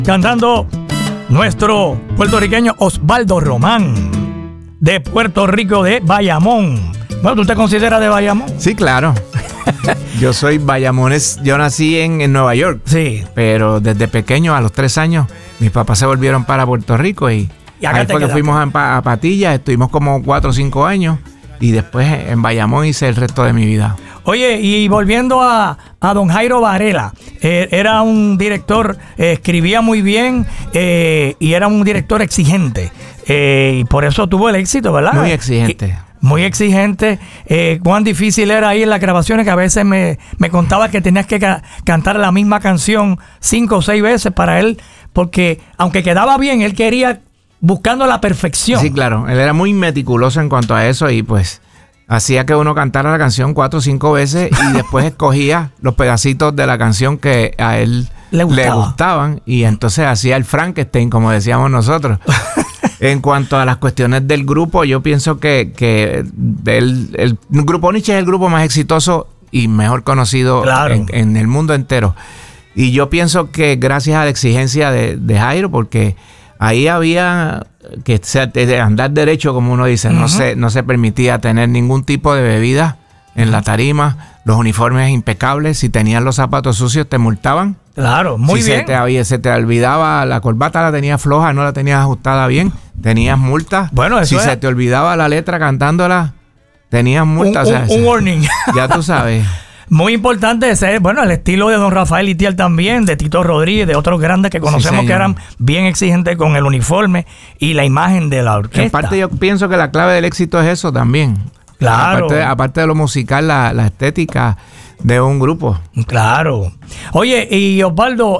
cantando nuestro puertorriqueño Osvaldo Román, de Puerto Rico, de Bayamón. Bueno, ¿tú te consideras de Bayamón? Sí, claro. Yo soy bayamones. Yo nací en Nueva York. Sí. Pero desde pequeño, a los 3 años, mis papás se volvieron para Puerto Rico y ahí fue que fuimos a Patillas. Estuvimos como 4 o 5 años y después en Bayamón hice el resto de mi vida. Oye, y volviendo a don Jairo Varela, era un director, escribía muy bien y era un director exigente. Y por eso tuvo el éxito, ¿verdad? Muy exigente. Muy exigente. Cuán difícil era ahí en las grabaciones, que a veces me contaba que tenías que cantar la misma canción 5 o 6 veces para él, porque aunque quedaba bien, él quería buscando la perfección. Sí, claro. Él era muy meticuloso en cuanto a eso y pues hacía que uno cantara la canción 4 o 5 veces y después escogía los pedacitos de la canción que a él le gustaban y entonces hacía el Frankenstein, como decíamos nosotros. En cuanto a las cuestiones del grupo, yo pienso que el Grupo Nietzsche es el grupo más exitoso y mejor conocido en el mundo entero. Y yo pienso que gracias a la exigencia de Jairo, porque ahí había que andar derecho, como uno dice, no se permitía tener ningún tipo de bebida en la tarima, los uniformes impecables, si tenías los zapatos sucios te multaban. Claro, muy bien. Si se te olvidaba, la corbata la tenías floja, no la tenías ajustada bien, tenías multas. Bueno, si se te olvidaba la letra cantándola, tenías multas. Un warning. Ya tú sabes. Muy importante ese, bueno, el estilo de don Rafael Itiel también, de Tito Rodríguez, de otros grandes que conocemos que eran bien exigentes con el uniforme y la imagen de la orquesta. En parte yo pienso que la clave del éxito es eso también. Claro. Aparte de lo musical, la estética de un grupo. Claro. Oye, y Osvaldo,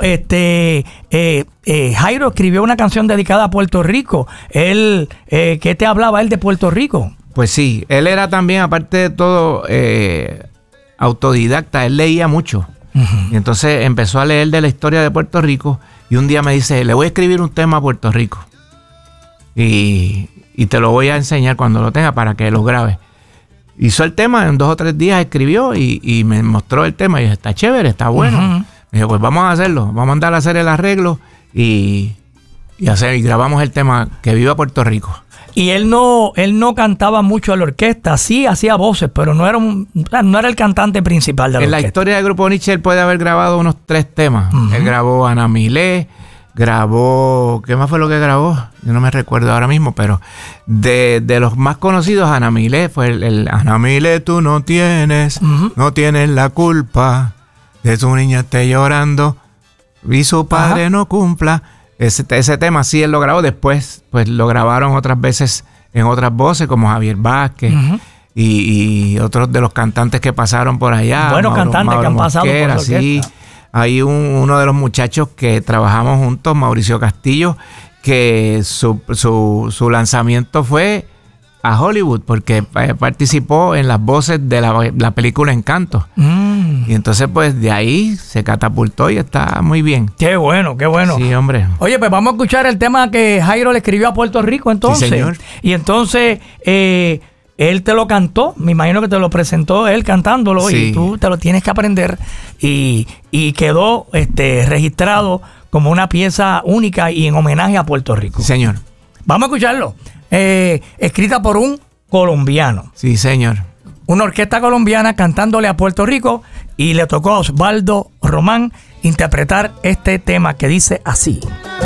Jairo escribió una canción dedicada a Puerto Rico. Él, ¿qué te hablaba él de Puerto Rico? Pues sí, él era también, aparte de todo, autodidacta. Él leía mucho. Y entonces empezó a leer de la historia de Puerto Rico y un día me dice, le voy a escribir un tema a Puerto Rico. Y te lo voy a enseñar cuando lo tenga para que lo grabes. Hizo el tema, en 2 o 3 días escribió y me mostró el tema y dije, está chévere, está bueno. Me dijo, pues vamos a hacerlo, vamos a mandar a hacer el arreglo y grabamos el tema Que Viva Puerto Rico. Y él no cantaba mucho a la orquesta, sí hacía voces, pero no era el cantante principal de la orquesta. En la historia del Grupo Nietzsche él puede haber grabado unos 3 temas. Él grabó Ana Milé, grabó, ¿qué más fue lo que grabó? Yo no me recuerdo ahora mismo, pero de los más conocidos, Ana Milé fue el Ana Milé, tú no tienes la culpa de tu niña esté llorando y su padre no cumpla. Ese tema sí él lo grabó. Después pues lo grabaron otras veces en otras voces como Javier Vázquez y otros de los cantantes que pasaron por allá. Buenos cantantes que han pasado por la orquesta. Sí. Hay uno de los muchachos que trabajamos juntos, Mauricio Castillo, que su lanzamiento fue a Hollywood porque participó en las voces de la película Encanto. Y entonces pues de ahí se catapultó y está muy bien. Qué bueno, qué bueno. Sí, hombre. Oye, pues vamos a escuchar el tema que Jairo le escribió a Puerto Rico entonces. Sí, señor. Y entonces él te lo cantó, me imagino que te lo presentó él cantándolo y tú te lo tienes que aprender y quedó registrado como una pieza única y en homenaje a Puerto Rico. Sí, señor. Vamos a escucharlo. Escrita por un colombiano. Sí, señor. Una orquesta colombiana cantándole a Puerto Rico y le tocó a Osvaldo Román interpretar este tema que dice así.